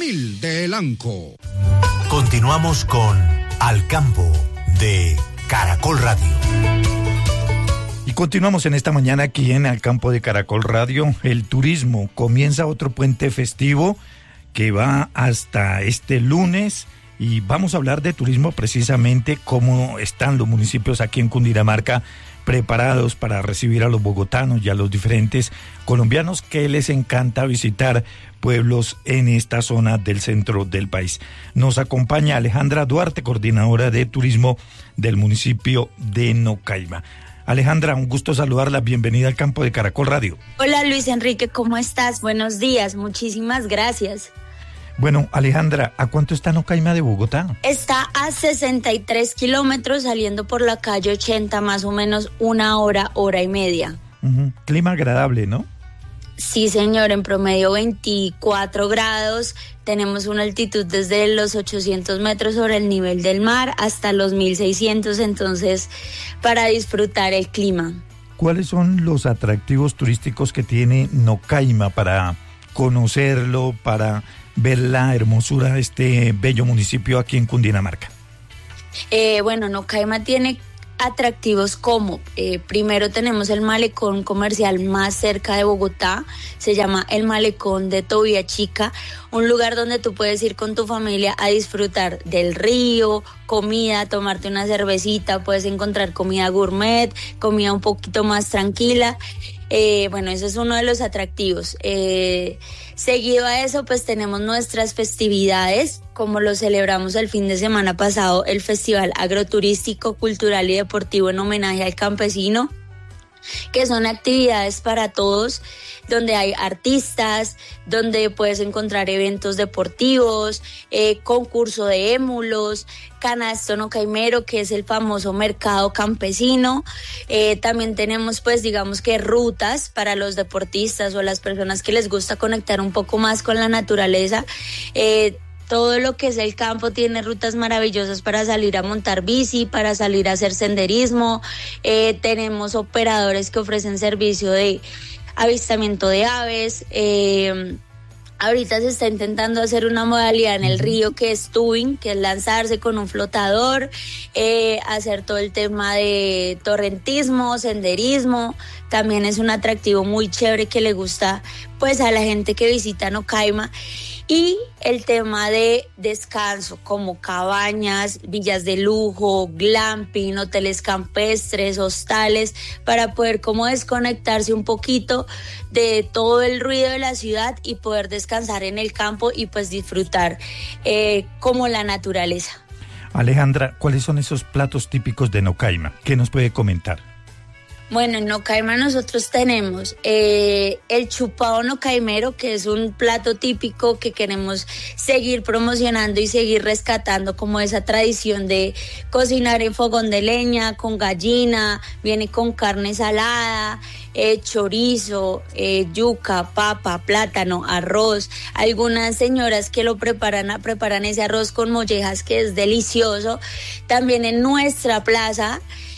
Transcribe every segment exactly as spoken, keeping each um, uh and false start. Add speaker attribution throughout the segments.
Speaker 1: Mil de Elanco.
Speaker 2: Continuamos con Al Campo de Caracol Radio.
Speaker 3: Y continuamos en esta mañana aquí en Al Campo de Caracol Radio. El turismo comienza otro puente festivo que va hasta este lunes y vamos a hablar de turismo precisamente, cómo están los municipios aquí en Cundinamarca preparados para recibir a los bogotanos y a los diferentes colombianos que les encanta visitar pueblos en esta zona del centro del país. Nos acompaña Alejandra Duarte, coordinadora de turismo del municipio de Nocaima. Alejandra, un gusto saludarla, bienvenida al Campo de Caracol Radio.
Speaker 4: Hola Luis Enrique, ¿cómo estás? Buenos días, muchísimas gracias.
Speaker 3: Bueno, Alejandra, ¿a cuánto está Nocaima de Bogotá?
Speaker 4: Está a sesenta y tres kilómetros, saliendo por la calle ochenta, más o menos una hora, hora y media.
Speaker 3: Uh-huh. Clima agradable, ¿no?
Speaker 4: Sí, señor, en promedio veinticuatro grados, tenemos una altitud desde los ochocientos metros sobre el nivel del mar hasta los mil seiscientos, entonces, para disfrutar el clima.
Speaker 3: ¿Cuáles son los atractivos turísticos que tiene Nocaima para conocerlo, para ver la hermosura de este bello municipio aquí en Cundinamarca?
Speaker 4: Eh, bueno, Nocaima tiene atractivos como, eh, primero tenemos el malecón comercial más cerca de Bogotá, se llama el Malecón de Tobía Chica, un lugar donde tú puedes ir con tu familia a disfrutar del río, comida, tomarte una cervecita, puedes encontrar comida gourmet, comida un poquito más tranquila. Eh, bueno, eso es uno de los atractivos. Eh, seguido a eso, pues tenemos nuestras festividades, como lo celebramos el fin de semana pasado, el Festival Agroturístico, Cultural y Deportivo en homenaje al campesino, que son actividades para todos, donde hay artistas, donde puedes encontrar eventos deportivos, eh, concurso de émulos, canasto nocaimero, que es el famoso mercado campesino. Eh, también tenemos, pues, digamos que rutas para los deportistas o las personas que les gusta conectar un poco más con la naturaleza. Eh, Todo lo que es el campo tiene rutas maravillosas para salir a montar bici, para salir a hacer senderismo. Eh, tenemos operadores que ofrecen servicio de avistamiento de aves. Eh, ahorita se está intentando hacer una modalidad en el río que es tubing, que es lanzarse con un flotador, eh, hacer todo el tema de torrentismo, senderismo. También es un atractivo muy chévere que le gusta, pues, a la gente que visita Nocaima. Y el tema de descanso, como cabañas, villas de lujo, glamping, hoteles campestres, hostales, para poder como desconectarse un poquito de todo el ruido de la ciudad y poder descansar en el campo y pues disfrutar eh, como la naturaleza.
Speaker 3: Alejandra, ¿cuáles son esos platos típicos de Nocaima? ¿Qué nos puede comentar?
Speaker 4: Bueno, en Nocaima nosotros tenemos eh, el chupado nocaimero, que es un plato típico que queremos seguir promocionando y seguir rescatando como esa tradición de cocinar en fogón de leña, con gallina, viene con carne salada, eh, chorizo, eh, yuca, papa, plátano, arroz. Algunas señoras que lo preparan, preparan ese arroz con mollejas, que es delicioso. También en nuestra plaza,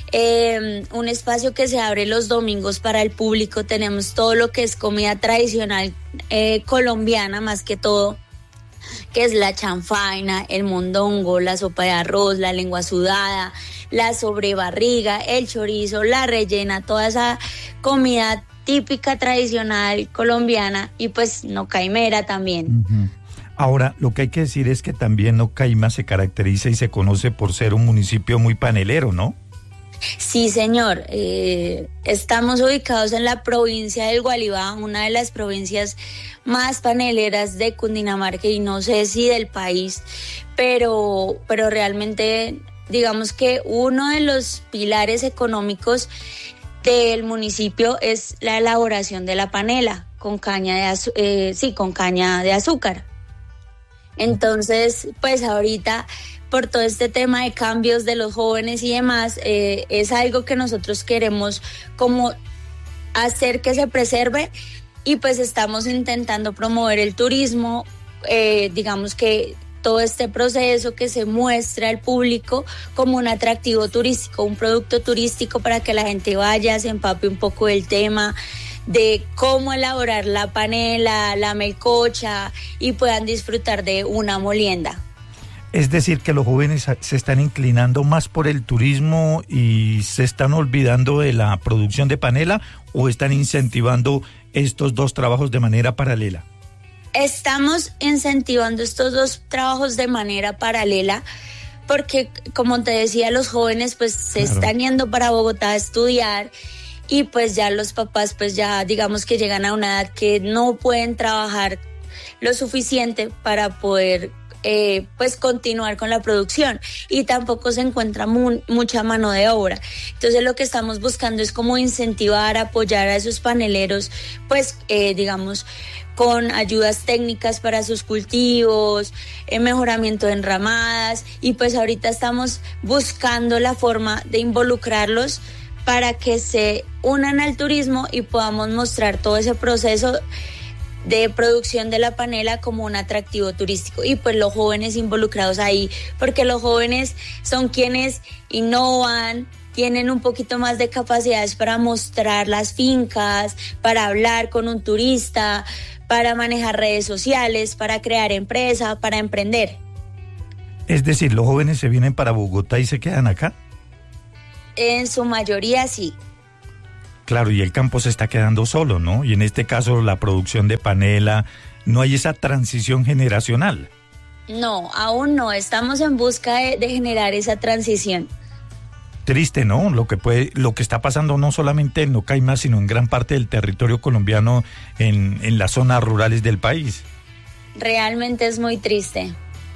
Speaker 4: Eh, un espacio que se abre los domingos para el público, tenemos todo lo que es comida tradicional eh, colombiana, más que todo, que es la chanfaina, el mondongo, la sopa de arroz, la lengua sudada, la sobrebarriga, el chorizo, la rellena, toda esa comida típica tradicional colombiana y pues nocaimera también.
Speaker 3: Uh-huh. Ahora, lo que hay que decir es que también Nocaima se caracteriza y se conoce por ser un municipio muy panelero, ¿no?
Speaker 4: Sí, señor. Eh, estamos ubicados en la provincia del Gualibá, una de las provincias más paneleras de Cundinamarca y no sé si del país, pero, pero realmente digamos que uno de los pilares económicos del municipio es la elaboración de la panela con caña de azu- eh, sí, con caña de azúcar. Entonces, pues ahorita, por todo este tema de cambios de los jóvenes y demás, eh, es algo que nosotros queremos como hacer que se preserve y pues estamos intentando promover el turismo, eh, digamos que todo este proceso que se muestra al público como un atractivo turístico, un producto turístico para que la gente vaya, se empape un poco del tema de cómo elaborar la panela, la melcocha y puedan disfrutar de una molienda.
Speaker 3: Es decir, que los jóvenes se están inclinando más por el turismo y se están olvidando de la producción de panela, ¿o están incentivando estos dos trabajos de manera paralela?
Speaker 4: Estamos incentivando estos dos trabajos de manera paralela porque, como te decía, los jóvenes pues se claro. están yendo para Bogotá a estudiar y pues ya los papás pues ya digamos que llegan a una edad que no pueden trabajar lo suficiente para poder Eh, pues continuar con la producción y tampoco se encuentra mu- mucha mano de obra. Entonces lo que estamos buscando es como incentivar, apoyar a esos paneleros, pues eh, digamos con ayudas técnicas para sus cultivos, eh, mejoramiento de enramadas y pues ahorita estamos buscando la forma de involucrarlos para que se unan al turismo y podamos mostrar todo ese proceso de producción de la panela como un atractivo turístico y pues los jóvenes involucrados ahí, porque los jóvenes son quienes innovan, tienen un poquito más de capacidades para mostrar las fincas, para hablar con un turista, para manejar redes sociales, para crear empresa, para emprender.
Speaker 3: Es decir, los jóvenes se vienen para Bogotá y se quedan acá.
Speaker 4: En su mayoría sí.
Speaker 3: Claro, y el campo se está quedando solo, ¿no? Y en este caso la producción de panela, no hay esa transición generacional.
Speaker 4: No, aún no, estamos en busca de, de generar esa transición.
Speaker 3: Triste, ¿no? Lo que puede, lo que está pasando no solamente en Nocaima, sino en gran parte del territorio colombiano, en, en las zonas rurales del país.
Speaker 4: Realmente es muy triste.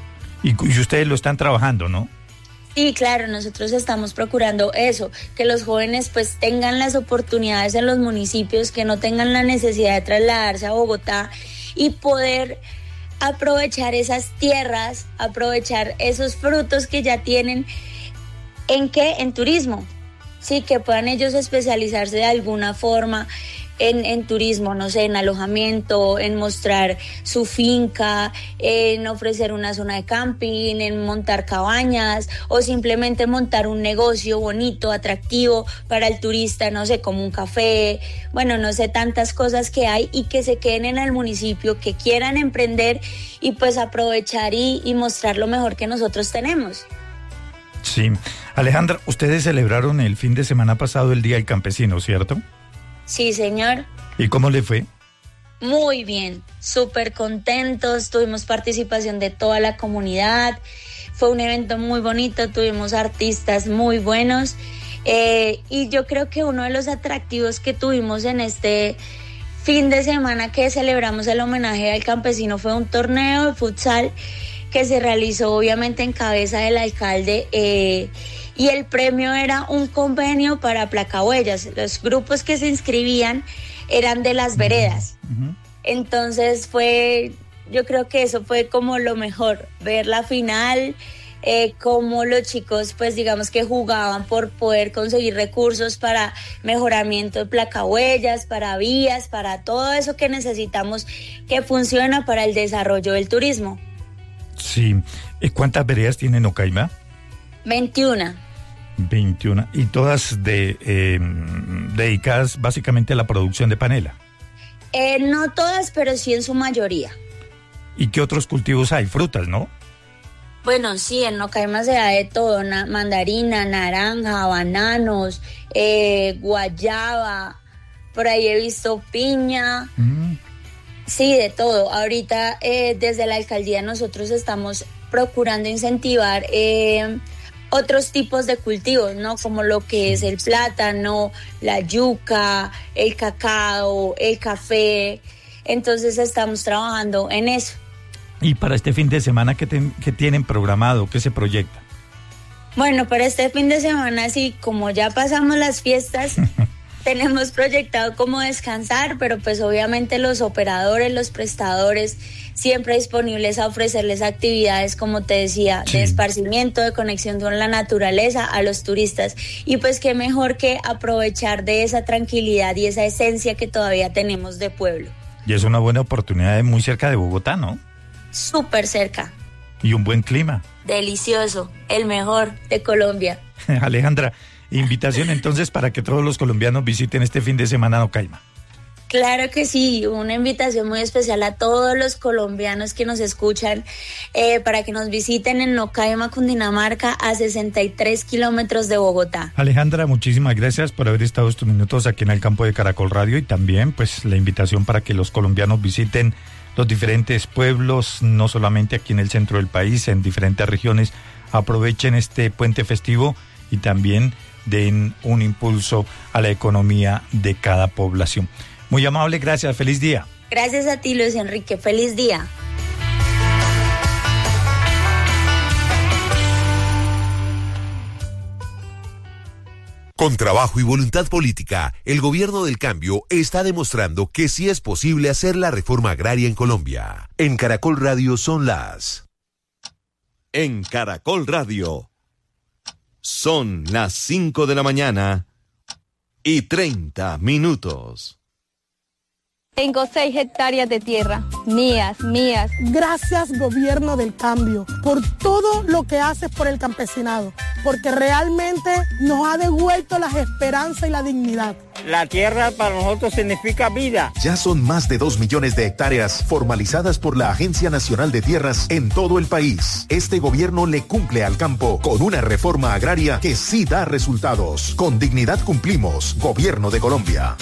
Speaker 3: Y, y ustedes lo están trabajando, ¿no?
Speaker 4: Sí, claro, nosotros estamos procurando eso, que los jóvenes pues tengan las oportunidades en los municipios, que no tengan la necesidad de trasladarse a Bogotá y poder aprovechar esas tierras, aprovechar esos frutos que ya tienen. ¿En qué? En turismo. Sí, que puedan ellos especializarse de alguna forma en, en turismo, no sé, en alojamiento, en mostrar su finca, en ofrecer una zona de camping, en montar cabañas o simplemente montar un negocio bonito, atractivo para el turista, no sé, como un café, bueno, no sé, tantas cosas que hay y que se queden en el municipio, que quieran emprender y pues aprovechar y, y mostrar lo mejor que nosotros tenemos.
Speaker 3: Sí. Alejandra, ustedes celebraron el fin de semana pasado el Día del Campesino, ¿cierto?
Speaker 4: Sí, señor.
Speaker 3: ¿Y cómo le fue?
Speaker 4: Muy bien, súper contentos, tuvimos participación de toda la comunidad, fue un evento muy bonito, tuvimos artistas muy buenos eh, y yo creo que uno de los atractivos que tuvimos en este fin de semana que celebramos el homenaje al campesino fue un torneo de futsal que se realizó obviamente en cabeza del alcalde eh, y el premio era un convenio para Placahuellas. Los grupos que se inscribían eran de las veredas. Uh-huh. Entonces fue, yo creo que eso fue como lo mejor, ver la final, eh, cómo los chicos pues digamos que jugaban por poder conseguir recursos para mejoramiento de Placahuellas, para vías, para todo eso que necesitamos que funciona para el desarrollo del turismo.
Speaker 3: Sí. ¿Cuántas veredas tiene Nocaima?
Speaker 4: veintiuna.
Speaker 3: veintiuna. ¿Y todas de, eh, dedicadas básicamente a la producción de panela?
Speaker 4: Eh, no todas, pero sí en su mayoría.
Speaker 3: ¿Y qué otros cultivos hay? Frutas, ¿no?
Speaker 4: Bueno, sí, en Nocaima se da de todo, na- mandarina, naranja, bananos, eh, guayaba, por ahí he visto piña. Mm. Sí, de todo. Ahorita eh, desde la alcaldía nosotros estamos procurando incentivar eh, otros tipos de cultivos, ¿no? Como lo que es el plátano, la yuca, el cacao, el café. Entonces estamos trabajando en eso.
Speaker 3: ¿Y para este fin de semana qué, ten, qué tienen programado? ¿Qué se proyecta?
Speaker 4: Bueno, para este fin de semana, sí, como ya pasamos las fiestas... Tenemos proyectado como descansar, pero pues obviamente los operadores, los prestadores, siempre disponibles a ofrecerles actividades, como te decía, sí, de esparcimiento, de conexión con la naturaleza a los turistas. Y pues qué mejor que aprovechar de esa tranquilidad y esa esencia que todavía tenemos de pueblo.
Speaker 3: Y es una buena oportunidad muy cerca de Bogotá, ¿no?
Speaker 4: Súper cerca.
Speaker 3: Y un buen clima.
Speaker 4: Delicioso, el mejor de Colombia.
Speaker 3: Alejandra, invitación entonces para que todos los colombianos visiten este fin de semana Nocaima.
Speaker 4: Claro que sí, una invitación muy especial a todos los colombianos que nos escuchan eh, para que nos visiten en Nocaima, Cundinamarca, a sesenta y tres kilómetros de Bogotá.
Speaker 3: Alejandra, muchísimas gracias por haber estado estos minutos aquí en el campo de Caracol Radio, y también pues la invitación para que los colombianos visiten los diferentes pueblos, no solamente aquí en el centro del país, en diferentes regiones. Aprovechen este puente festivo y también den un impulso a la economía de cada población. Muy amable, gracias, feliz día.
Speaker 4: Gracias a ti, Luis Enrique, feliz día.
Speaker 2: Con trabajo y voluntad política, el gobierno del cambio está demostrando que sí es posible hacer la reforma agraria en Colombia. En Caracol Radio son las...
Speaker 1: En Caracol Radio son las cinco de la mañana y treinta minutos.
Speaker 5: Tengo seis hectáreas de tierra, mías, mías.
Speaker 6: Gracias, gobierno del cambio, por todo lo que haces por el campesinado, porque realmente nos ha devuelto la esperanza y la dignidad.
Speaker 7: La tierra para nosotros significa vida.
Speaker 2: Ya son más de dos millones de hectáreas formalizadas por la Agencia Nacional de Tierras en todo el país. Este gobierno le cumple al campo con una reforma agraria que sí da resultados. Con dignidad cumplimos, Gobierno de Colombia.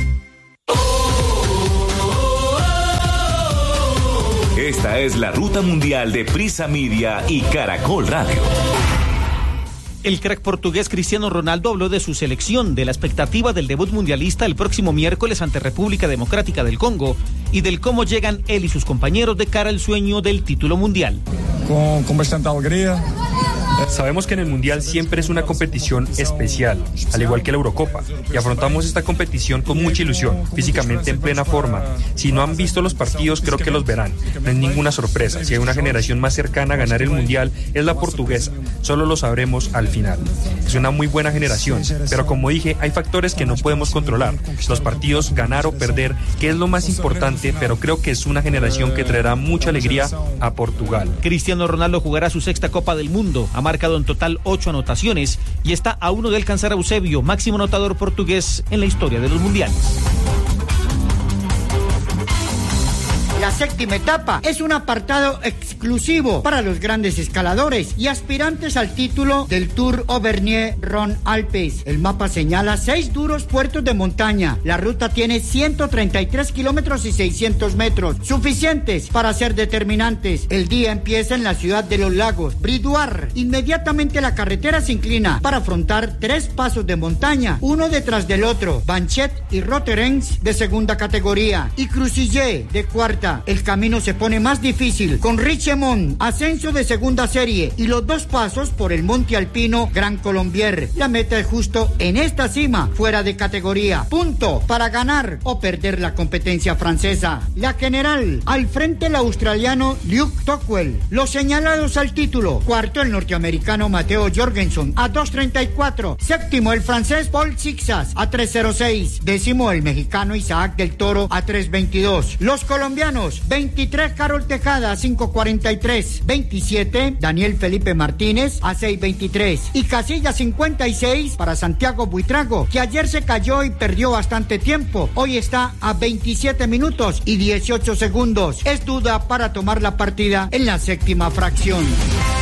Speaker 8: Esta es la ruta mundial de Prisa Media y Caracol Radio.
Speaker 9: El crack portugués Cristiano Ronaldo habló de su selección, de la expectativa del debut mundialista el próximo miércoles ante República Democrática del Congo y del cómo llegan él y sus compañeros de cara al sueño del título mundial.
Speaker 10: Con, con bastante alegría.
Speaker 11: Sabemos que en el Mundial siempre es una competición especial, al igual que la Eurocopa, y afrontamos esta competición con mucha ilusión, físicamente en plena forma. Si no han visto los partidos, creo que los verán. No es ninguna sorpresa, si hay una generación más cercana a ganar el Mundial, es la portuguesa. Solo lo sabremos al final. Es una muy buena generación, pero como dije, hay factores que no podemos controlar. Los partidos, ganar o perder, que es lo más importante, pero creo que es una generación que traerá mucha alegría a Portugal.
Speaker 9: Cristiano Ronaldo jugará su sexta Copa del Mundo. Ha marcado en total ocho anotaciones y está a uno de alcanzar a Eusebio, máximo anotador portugués en la historia de los mundiales.
Speaker 12: La séptima etapa es un apartado exclusivo para los grandes escaladores y aspirantes al título del Tour Auvergne-Rhône-Alpes. El mapa señala seis duros puertos de montaña. La ruta tiene ciento treinta y tres kilómetros y seiscientos metros, suficientes para ser determinantes. El día empieza en la ciudad de Los Lagos, Bridoire. Inmediatamente la carretera se inclina para afrontar tres pasos de montaña, uno detrás del otro, Banchet y Roterens de segunda categoría y Crucillé de cuarta. El camino se pone más difícil con Richemont, ascenso de segunda serie, y los dos pasos por el monte alpino Gran Colombier. La meta es justo en esta cima, fuera de categoría. Punto para ganar o perder la competencia francesa. La general, al frente el australiano Luke Tocqueville. Los señalados al título: cuarto el norteamericano Matteo Jorgensen a dos treinta y cuatro, séptimo el francés Paul Sixas a tres cero seis, décimo el mexicano Isaac del Toro a tres veintidós. Los colombianos: veintitrés Carol Tejada a cinco cuarenta y tres, veintisiete Daniel Felipe Martínez a seis veintitrés y casilla cincuenta y seis para Santiago Buitrago, que ayer se cayó y perdió bastante tiempo. Hoy está a veintisiete minutos y dieciocho segundos. Es duda para tomar la partida en la séptima fracción.